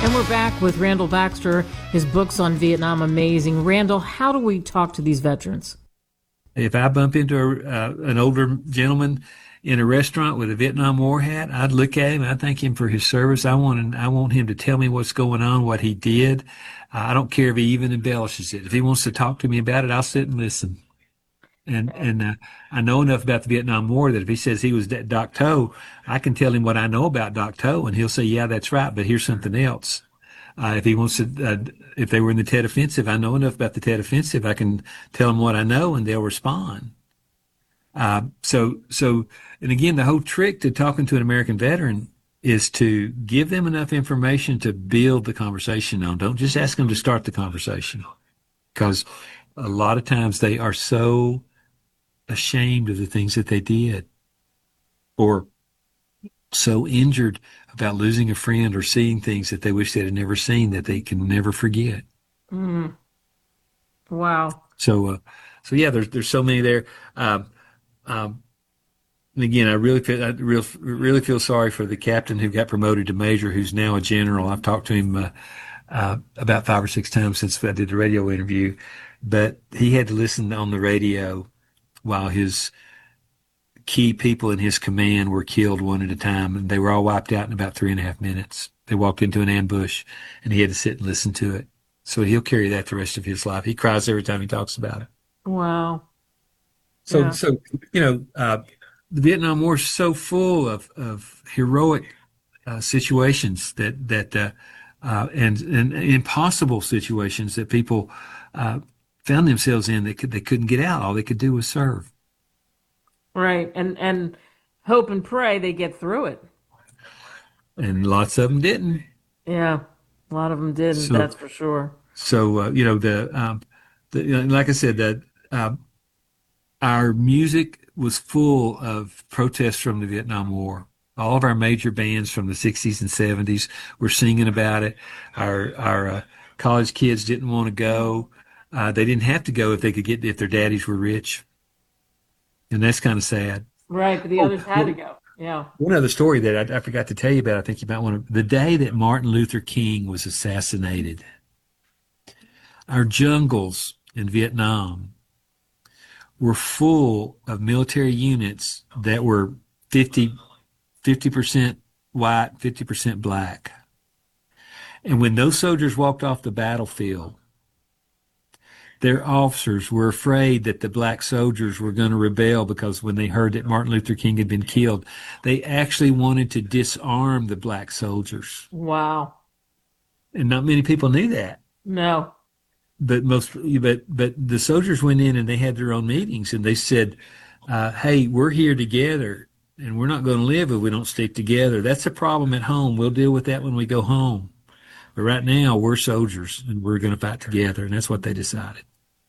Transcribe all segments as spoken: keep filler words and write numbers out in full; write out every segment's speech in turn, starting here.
And we're back with Randall Baxter. His book's on Vietnam, amazing. Randall, how do we talk to these veterans? If I bump into a, uh, an older gentleman in a restaurant with a Vietnam War hat, I'd look at him. I'd thank him for his service. I want I want him to tell me what's going on, what he did. Uh, I don't care if he even embellishes it. If he wants to talk to me about it, I'll sit and listen. And and uh, I know enough about the Vietnam War that if he says he was Doc Toe, I can tell him what I know about Doc Toe, and he'll say, yeah, that's right, but here's something else. Uh, if he wants to, uh, if they were in the Tet Offensive, I know enough about the Tet Offensive. I can tell them what I know, and they'll respond. Uh, so, so, and again, the whole trick to talking to an American veteran is to give them enough information to build the conversation on. Don't just ask them to start the conversation, because a lot of times they are so ashamed of the things that they did, or so injured about losing a friend or seeing things that they wish they had never seen that they can never forget. Mm. Wow. So, uh, so yeah, there's there's so many there. Um, um, and again, I really feel I real, really feel sorry for the captain who got promoted to major, who's now a general. I've talked to him uh, uh, about five or six times since I did the radio interview, but he had to listen on the radio while his key people in his command were killed one at a time, and they were all wiped out in about three and a half minutes. They walked into an ambush, and he had to sit and listen to it. So he'll carry that the rest of his life. He cries every time he talks about it. Wow. So, yeah. so you know, uh, the Vietnam War is so full of of heroic uh, situations that that uh, uh, and and impossible situations that people uh, found themselves in that could, they couldn't get out. All they could do was serve. Right, and and hope and pray they get through it. And lots of them didn't. Yeah, a lot of them didn't. So, that's for sure. So uh, you know the, um, the you know, like I said, that uh, our music was full of protests from the Vietnam War. All of our major bands from the sixties and seventies were singing about it. Our our uh, college kids didn't want to go. Uh, they didn't have to go if they could get if their daddies were rich, and that's kind of sad. Right, but the oh, others had well, to go. Yeah. One other story that I, I forgot to tell you about, I think you might want to. The day that Martin Luther King was assassinated, our jungles in Vietnam were full of military units that were fifty percent white, fifty percent black. And when those soldiers walked off the battlefield, their officers were afraid that the black soldiers were going to rebel, because when they heard that Martin Luther King had been killed, they actually wanted to disarm the black soldiers. Wow. And not many people knew that. No. But most, but, but the soldiers went in and they had their own meetings, and they said, uh, hey, we're here together and we're not going to live if we don't stick together. That's a problem at home. We'll deal with that when we go home. But right now we're soldiers and we're going to fight together. And that's what they decided.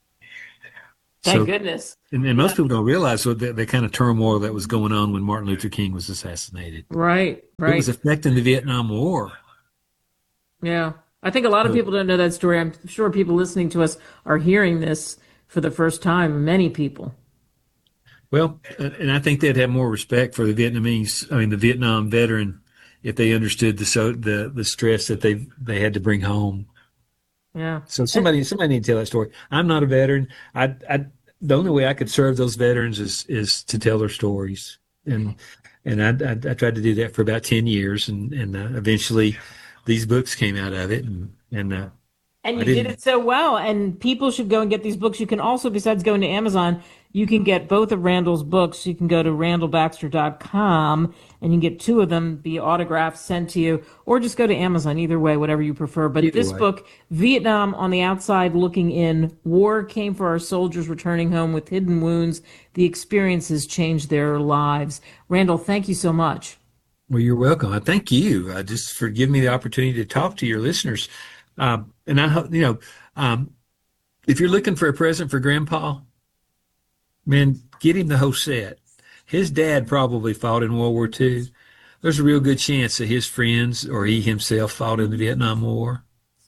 Thank so, goodness. And, and most people don't realize what the, the kind of turmoil that was going on when Martin Luther King was assassinated. Right, right. It was affecting the Vietnam War. Yeah. I think a lot of people don't know that story. I'm sure people listening to us are hearing this for the first time, many people. Well, and I think they'd have more respect for the Vietnamese, I mean, the Vietnam veteran, if they understood the so, the, the stress that they they had to bring home. Yeah. So somebody somebody need to tell that story. I'm not a veteran. I, I the only way I could serve those veterans is is to tell their stories, and and I I, I tried to do that for about ten years, and and uh, eventually these books came out of it, and and uh, and you did it so well. And people should go and get these books. You can also, besides going to Amazon, you can get both of Randall's books. You can go to randall baxter dot com and you can get two of them, be autographed, sent to you, or just go to Amazon. Either way, whatever you prefer. But Either this way. book, Vietnam on the Outside Looking In, War Came for Our Soldiers Returning Home with Hidden Wounds. The experiences changed their lives. Randall, thank you so much. Well, you're welcome. I thank you uh, just for giving me the opportunity to talk to your listeners. Um, and I hope, you know, um, if you're looking for a present for Grandpa, man, get him the whole set. His dad probably fought in World War Two. There's a real good chance that his friends or he himself fought in the Vietnam War.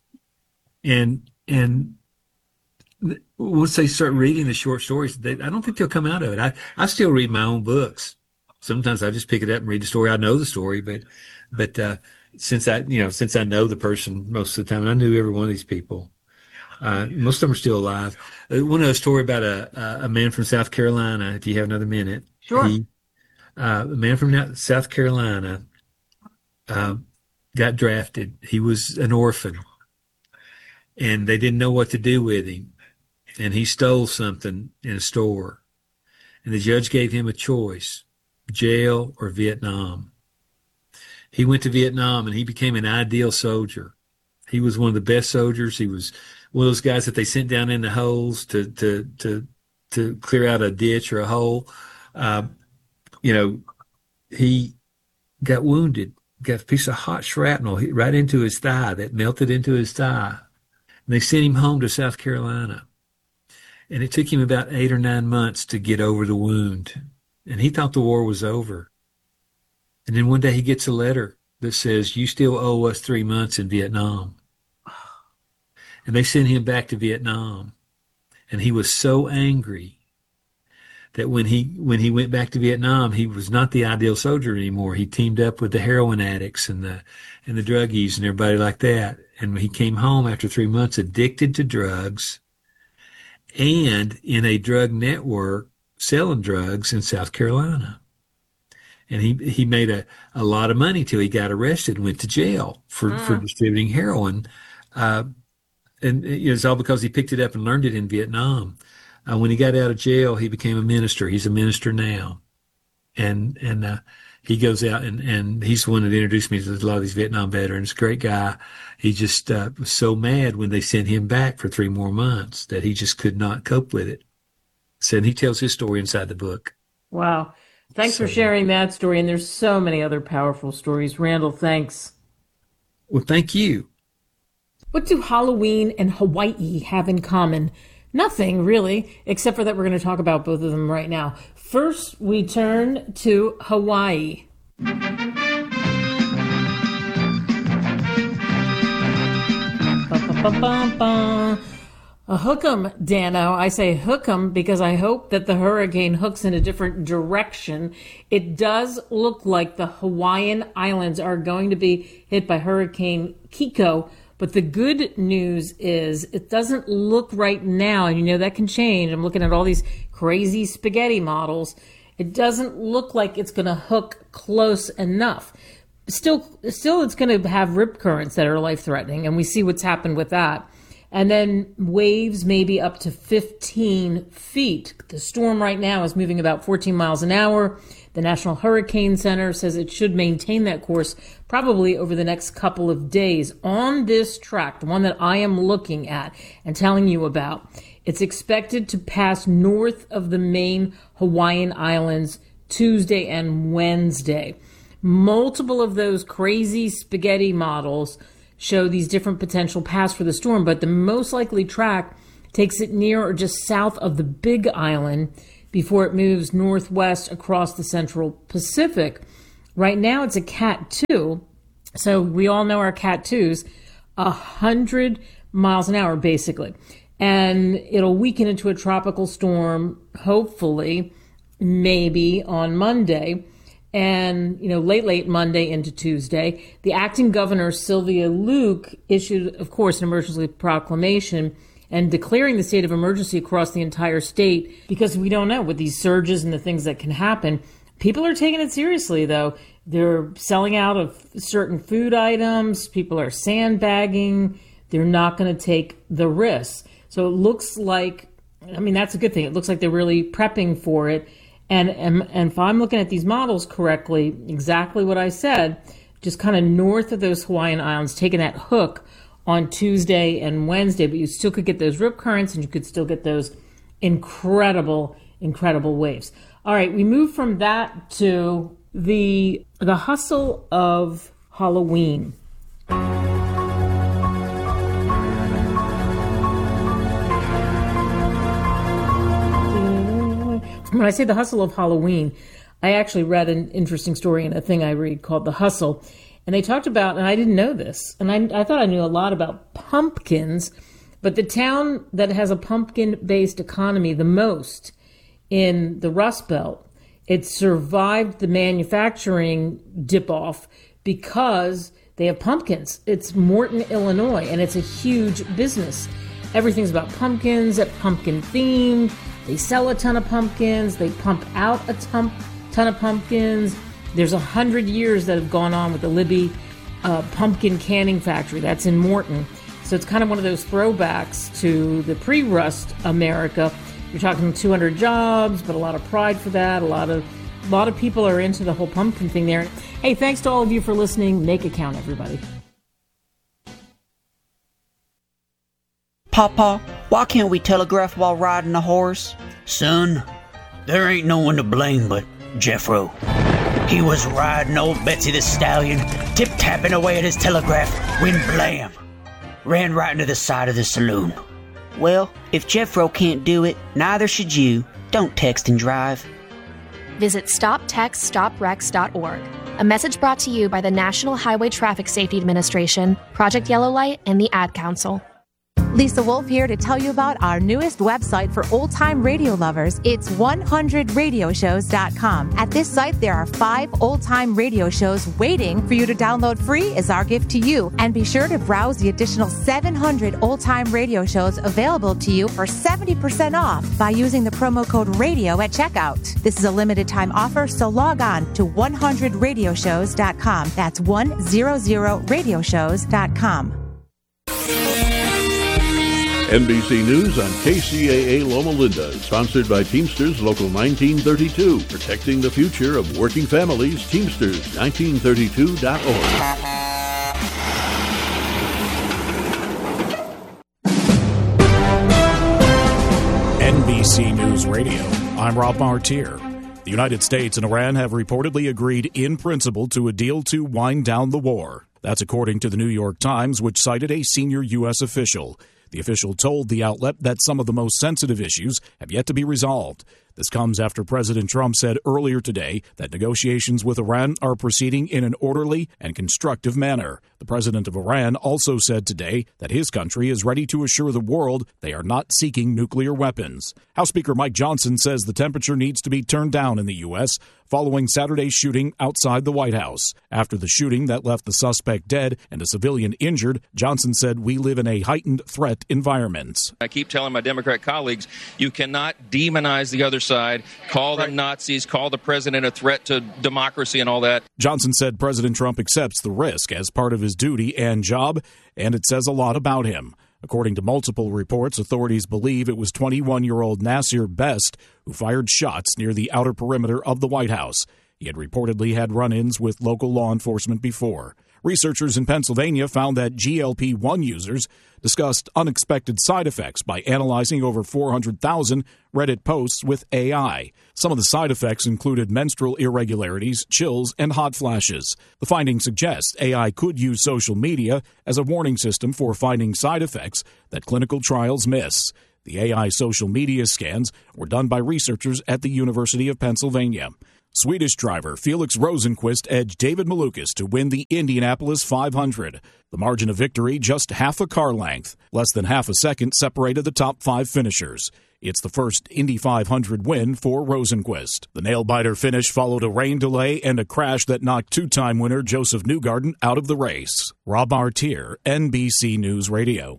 And and once they start reading the short stories, they, I don't think they'll come out of it. I, I still read my own books. Sometimes I just pick it up and read the story. I know the story, but but uh, since I, you know, since I know the person most of the time, and I knew every one of these people. Uh, most of them are still alive. Uh, one other story about a, a man from South Carolina, if you have another minute. Sure. He, uh, a man from South Carolina uh, got drafted. He was an orphan, and they didn't know what to do with him. And he stole something in a store. And the judge gave him a choice, jail or Vietnam. He went to Vietnam, and he became an ideal soldier. He was one of the best soldiers. He was one of those guys that they sent down in the holes to to to to clear out a ditch or a hole. Uh, you know, he got wounded, got a piece of hot shrapnel right into his thigh that melted into his thigh. And they sent him home to South Carolina. And it took him about eight or nine months to get over the wound. And he thought the war was over. And then one day he gets a letter that says, "You still owe us three months in Vietnam." And they sent him back to Vietnam. And he was so angry that when he when he went back to Vietnam, he was not the ideal soldier anymore. He teamed up with the heroin addicts and the and the druggies and everybody like that. And he came home after three months addicted to drugs and in a drug network selling drugs in South Carolina. And he he made a, a lot of money till he got arrested and went to jail for, mm. for distributing heroin. Uh, and it was all because he picked it up and learned it in Vietnam. Uh, when he got out of jail, he became a minister. He's a minister now. And and uh, he goes out, and, and he's the one that introduced me to a lot of these Vietnam veterans. Great guy. He just uh, was so mad when they sent him back for three more months that he just could not cope with it. So and he tells his story inside the book. Wow. Thanks so, for sharing that story. And there's so many other powerful stories. Randall, thanks. Well, thank you. What do Halloween and Hawaii have in common? Nothing, really, except for that we're going to talk about both of them right now. First, we turn to Hawaii. Ba-ba-ba-ba-ba. A hook 'em, Dano. I say hook 'em because I hope that the hurricane hooks in a different direction. It does look like the Hawaiian Islands are going to be hit by Hurricane Kiko. But the good news is it doesn't look right now, and you know that can change. I'm looking at all these crazy spaghetti models. It doesn't look like it's going to hook close enough. Still, still, it's going to have rip currents that are life-threatening, and we see what's happened with that. And then waves maybe up to fifteen feet. The storm right now is moving about fourteen miles an hour. The National Hurricane Center says it should maintain that course probably over the next couple of days on this track, the one that I am looking at and telling you about. It's expected to pass north of the main Hawaiian Islands Tuesday and Wednesday. Multiple of those crazy spaghetti models show these different potential paths for the storm, but the most likely track takes it near or just south of the Big Island before it moves northwest across the central Pacific. Right now it's a Cat two, so we all know our Cat twos, one hundred miles an hour basically. And it'll weaken into a tropical storm, hopefully, maybe on Monday. And, you know, late, late Monday into Tuesday. The acting governor, Sylvia Luke, issued, of course, an emergency proclamation and declaring the state of emergency across the entire state because we don't know with these surges and the things that can happen. People are taking it seriously, though. They're selling out of certain food items. People are sandbagging. They're not going to take the risks. So it looks like, I mean, that's a good thing. It looks like they're really prepping for it. And, and, and if I'm looking at these models correctly, exactly what I said, just kind of north of those Hawaiian Islands, taking that hook on Tuesday and Wednesday, but you still could get those rip currents and you could still get those incredible, incredible waves. All right, we move from that to the the hustle of Halloween. When I say the hustle of Halloween, I actually read an interesting story in a thing I read called The Hustle. And they talked about, and I didn't know this, and I, I thought I knew a lot about pumpkins, but the town that has a pumpkin-based economy the most in the Rust Belt, it survived the manufacturing dip-off because they have pumpkins. It's Morton, Illinois, and it's a huge business. Everything's about pumpkins, pumpkin themed. They sell a ton of pumpkins. They pump out a ton, ton of pumpkins. There's a hundred years that have gone on with the Libby uh, Pumpkin Canning Factory. That's in Morton. So it's kind of one of those throwbacks to the pre-Rust America. You're talking two hundred jobs, but a lot of pride for that. A lot of a lot of people are into the whole pumpkin thing there. Hey, thanks to all of you for listening. Make a count, everybody. Papa, why can't we telegraph while riding a horse? Son, there ain't no one to blame but Jeffro. He was riding old Betsy the Stallion, tip-tapping away at his telegraph, when blam! Ran right into the side of the saloon. Well, if Jeffro can't do it, neither should you. Don't text and drive. Visit stop text stop wrecks dot org. A message brought to you by the National Highway Traffic Safety Administration, Project Yellow Light, and the Ad Council. Lisa Wolf here to tell you about our newest website for old-time radio lovers. It's one hundred radio shows dot com. At this site, there are five old-time radio shows waiting for you to download free as our gift to you. And be sure to browse the additional seven hundred old-time radio shows available to you for seventy percent off by using the promo code RADIO at checkout. This is a limited-time offer, so log on to one hundred radio shows dot com. That's one hundred radio shows dot com. N B C News on K C A A Loma Linda is sponsored by Teamsters Local nineteen thirty-two, protecting the future of working families. Teamsters nineteen thirty-two dot org. N B C News Radio, I'm Rob Martier. The United States and Iran have reportedly agreed in principle to a deal to wind down the war. That's according to the New York Times, which cited a senior U S official. The official told the outlet that some of the most sensitive issues have yet to be resolved. This comes after President Trump said earlier today that negotiations with Iran are proceeding in an orderly and constructive manner. The president of Iran also said today that his country is ready to assure the world they are not seeking nuclear weapons. House Speaker Mike Johnson says the temperature needs to be turned down in the U S following Saturday's shooting outside the White House. After the shooting that left the suspect dead and a civilian injured, Johnson said we live in a heightened threat environment. I keep telling my Democrat colleagues, you cannot demonize the other side, call them Nazis, call the president a threat to democracy and all that. Johnson said President Trump accepts the risk as part of his duty and job, and it says a lot about him. According to multiple reports, authorities believe it was twenty-one-year-old Nasir Best who fired shots near the outer perimeter of the White House. He had reportedly had run-ins with local law enforcement before. Researchers in Pennsylvania found that G L P one users discussed unexpected side effects by analyzing over four hundred thousand Reddit posts with A I. Some of the side effects included menstrual irregularities, chills, and hot flashes. The findings suggest A I could use social media as a warning system for finding side effects that clinical trials miss. The A I social media scans were done by researchers at the University of Pennsylvania. Swedish driver Felix Rosenqvist edged David Malukas to win the Indianapolis five hundred. The margin of victory just half a car length. Less than half a second separated the top five finishers. It's the first Indy five hundred win for Rosenqvist. The nail-biter finish followed a rain delay and a crash that knocked two-time winner Joseph Newgarden out of the race. Rob Artier, N B C News Radio.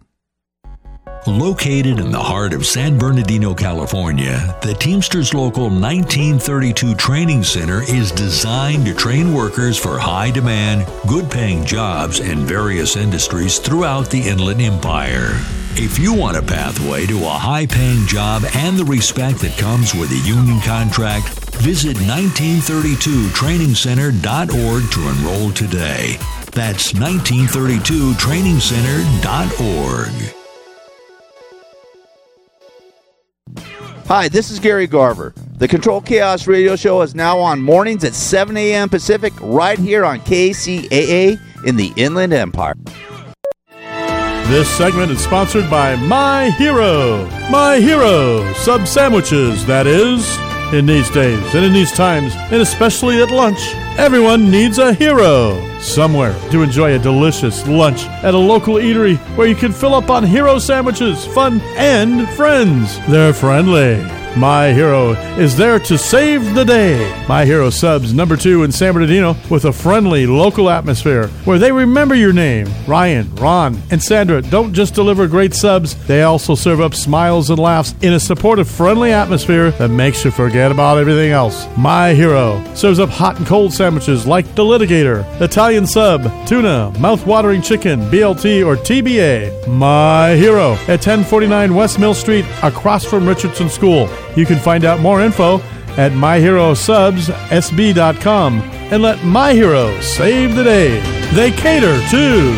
Located in the heart of San Bernardino, California, the Teamsters Local nineteen thirty-two Training Center is designed to train workers for high-demand, good-paying jobs in various industries throughout the Inland Empire. If you want a pathway to a high-paying job and the respect that comes with a union contract, visit nineteen thirty-two training center dot org to enroll today. That's nineteen thirty-two training center dot org. Hi, this is Gary Garver. The Control Chaos Radio Show is now on mornings at seven a.m. Pacific right here on K C A A in the Inland Empire. This segment is sponsored by My Hero. My Hero sub sandwiches, that is. In these days and in these times, and especially at lunch, everyone needs a hero. Somewhere to enjoy a delicious lunch at a local eatery where you can fill up on hero sandwiches, fun, and friends. They're friendly. My Hero is there to save the day. My Hero subs number two in San Bernardino with a friendly local atmosphere where they remember your name. Ryan, Ron, and Sandra don't just deliver great subs, they also serve up smiles and laughs in a supportive, friendly atmosphere that makes you forget about everything else. My Hero serves up hot and cold sandwiches like the Litigator, Italian sub, tuna, mouth-watering chicken, B L T, or T B A. My Hero at ten forty-nine West Mill Street, across from Richardson School. You can find out more info at my hero subs s b dot com and let My Hero save the day. They cater too.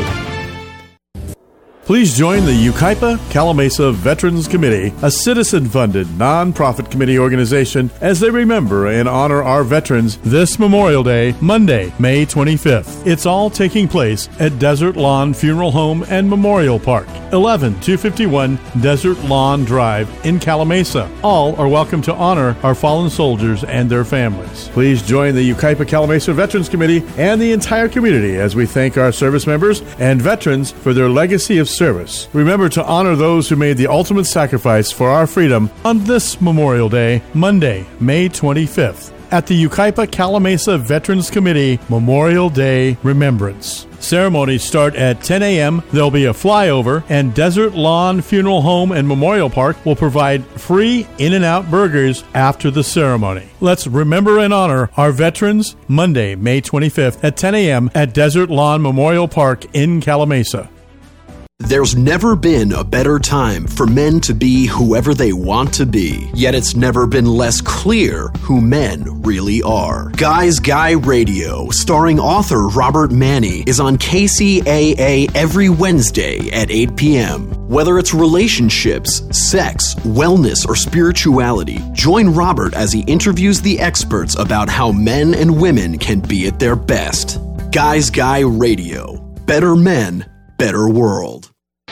Please join the Yucaipa Calamasa Veterans Committee, a citizen-funded, non-profit committee organization, as they remember and honor our veterans this Memorial Day, Monday, May twenty-fifth. It's all taking place at Desert Lawn Funeral Home and Memorial Park, eleven two fifty-one Desert Lawn Drive in Calamasa. All are welcome to honor our fallen soldiers and their families. Please join the Yucaipa Calamasa Veterans Committee and the entire community as we thank our service members and veterans for their legacy of service. Remember to honor those who made the ultimate sacrifice for our freedom on this Memorial Day, Monday, May twenty-fifth, at the Yucaipa Calamasa Veterans Committee Memorial Day Remembrance. Ceremonies start at ten a.m. There'll be a flyover, and Desert Lawn Funeral Home and Memorial Park will provide free In-N-Out burgers after the ceremony. Let's remember and honor our veterans Monday, May twenty-fifth at ten a.m. at Desert Lawn Memorial Park in Calamasa. There's never been a better time for men to be whoever they want to be, yet it's never been less clear who men really are. Guys Guy Radio, starring author Robert Manni, is on K C A A every Wednesday at eight p.m. Whether it's relationships, sex, wellness, or spirituality, join Robert as he interviews the experts about how men and women can be at their best. Guys Guy Radio. Better men, better world.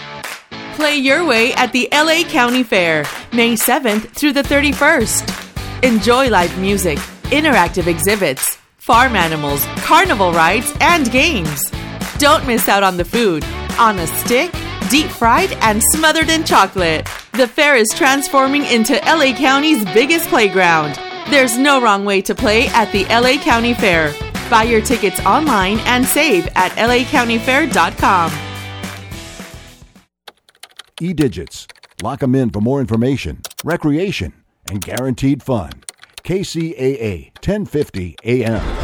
Play your way at the L A County Fair, May seventh through the thirty-first. Enjoy live music, interactive exhibits, farm animals, carnival rides, and games. Don't miss out on the food. On a stick, deep fried, and smothered in chocolate. The fair is transforming into L A County's biggest playground. There's no wrong way to play at the L A County Fair. Buy your tickets online and save at l a county fair dot com. E-Digits. Lock them in for more information, recreation, and guaranteed fun. K C A A, ten fifty A M.